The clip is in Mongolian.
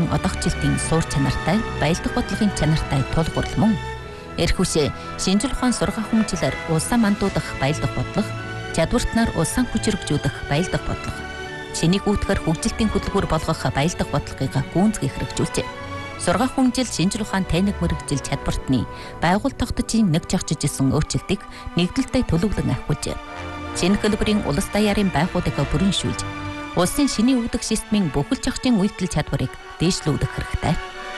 болон одогжилтын суур чанартай, баялдах бодлогын чанартай тулгуурл мөн. Эрх үсэ шинжил ухаан сургах хүмүүжлэр улсаа мандуудах баялдах бодлого, чадвартнаар улсаа хүчрэгжүүлэх баялдах бодлого, шинийг үүтгэр хөгжилтийн хөтөлбөр болгох баялдах бодлогыг гүйцэтгэх хэрэгжүүлжээ. Сургах хүмүүжил шинжил ухаан тайнаг мэрэгжил чадвартны байгууллага тогтцын нэг жагчиж исэн өөрчлөлтийг нэгдэлтэй төлөвлөн ахиулжээ. Шинэ хэлбэрийн улс даяарын байгууллагыг бүрэн шүүлж, улсын шинийн үүдэх системийн бүхэл зохицын үйлдэл чадварыг дээшлүүлэх хэрэгтэй.